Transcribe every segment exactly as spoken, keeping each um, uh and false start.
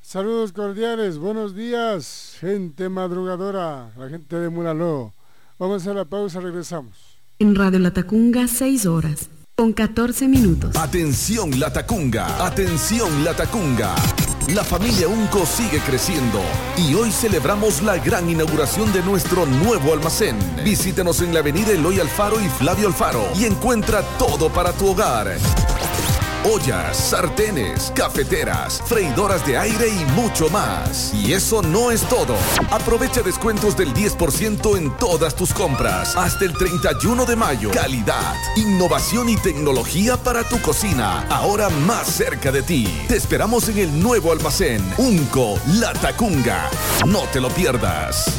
Saludos cordiales, buenos días, gente madrugadora, la gente de Mulaló. Vamos a la pausa, regresamos. En Radio Latacunga, seis horas, con catorce minutos. Atención Latacunga, atención Latacunga. La familia Unco sigue creciendo y hoy celebramos la gran inauguración de nuestro nuevo almacén. Visítenos en la avenida Eloy Alfaro y Flavio Alfaro y encuentra todo para tu hogar. Ollas, sartenes, cafeteras, freidoras de aire y mucho más. Y eso no es todo. Aprovecha descuentos del diez por ciento en todas tus compras hasta el treinta y uno de mayo. Calidad, innovación y tecnología para tu cocina, ahora más cerca de ti. Te esperamos en el nuevo almacén Unco Latacunga. No te lo pierdas.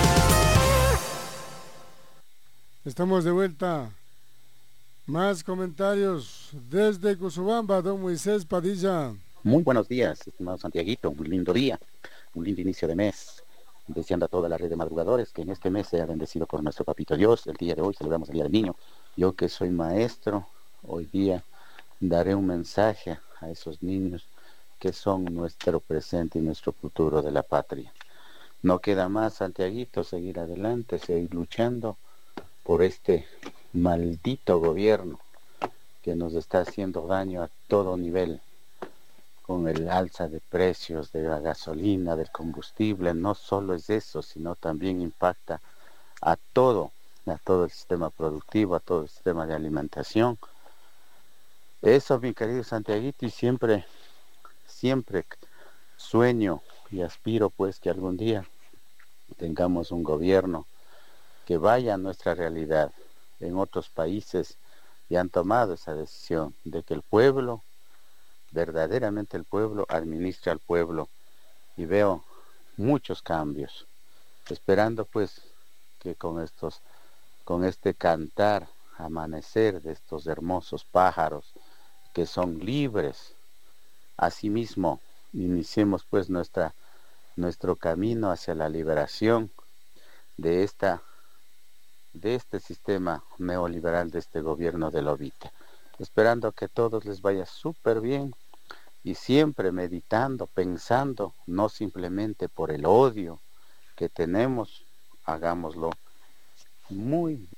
Estamos de vuelta. Más comentarios desde Cusubamba, don Moisés Padilla. Muy buenos días, estimado Santiaguito, un lindo día, un lindo inicio de mes, deseando a toda la red de madrugadores que en este mes sea bendecido por nuestro Papito Dios. El día de hoy celebramos el Día del Niño. Yo que soy maestro, hoy día daré un mensaje a esos niños que son nuestro presente y nuestro futuro de la patria. No queda más, Santiaguito, seguir adelante, seguir luchando por este maldito gobierno que nos está haciendo daño a todo nivel con el alza de precios de la gasolina, del combustible. No solo es eso, sino también impacta a todo, a todo el sistema productivo, a todo el sistema de alimentación. Eso, mi querido Santiaguito, y siempre, siempre sueño y aspiro pues que algún día tengamos un gobierno que vaya a nuestra realidad. En otros países ya han tomado esa decisión de que el pueblo, verdaderamente el pueblo, administre al pueblo, y veo muchos cambios, esperando pues que con estos, con este cantar, amanecer de estos hermosos pájaros que son libres, asimismo iniciemos pues nuestra, nuestro camino hacia la liberación de esta de este sistema neoliberal, de este gobierno de Lobita, esperando que a todos les vaya súper bien y siempre meditando, pensando, no simplemente por el odio que tenemos, hagámoslo muy bien.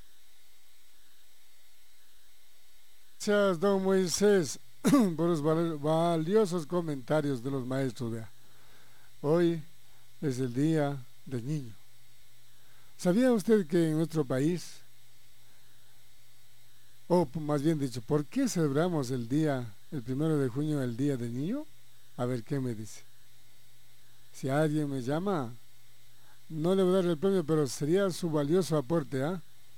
Gracias, don Moisés, por los valiosos comentarios de los maestros. Vea. Hoy es el Día del Niño. ¿Sabía usted que en nuestro país, o más bien dicho, ¿por qué celebramos el día, el primero de junio, el Día del Niño? A ver qué me dice. Si alguien me llama, no le voy a dar el premio, pero sería su valioso aporte, ¿ah? ¿eh?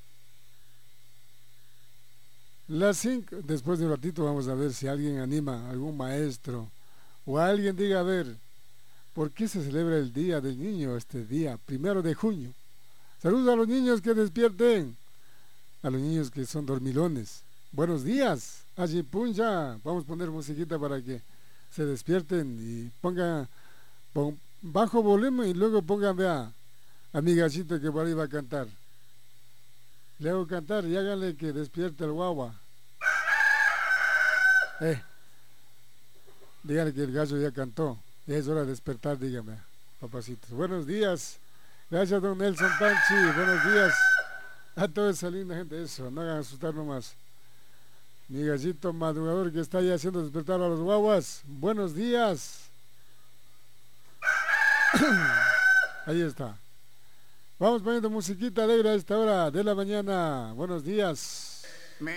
Las cinco, después de un ratito vamos a ver si alguien anima, algún maestro, o alguien diga, a ver, ¿por qué se celebra el Día del Niño este día, primero de junio? Saludos a los niños que despierten, a los niños que son dormilones. Buenos días, allí puncha. Vamos a poner musiquita para que se despierten y pongan pon, bajo volumen y luego pongan, vea, a mi gallito que por ahí va a cantar. Le hago cantar y háganle que despierte el guagua. Eh, díganle que el gallo ya cantó. Ya es hora de despertar, dígame, papacitos. Buenos días. Gracias, don Nelson Panchi. Buenos días a toda esa linda gente. Eso, no hagan asustar nomás. Mi gallito madrugador que está ahí haciendo despertar a los guaguas. Buenos días. Ahí está. Vamos poniendo musiquita alegre a esta hora de la mañana. Buenos días.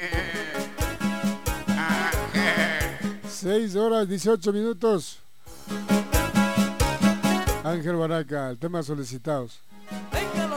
Seis horas, dieciocho minutos. Ángel Baraca, el tema solicitados.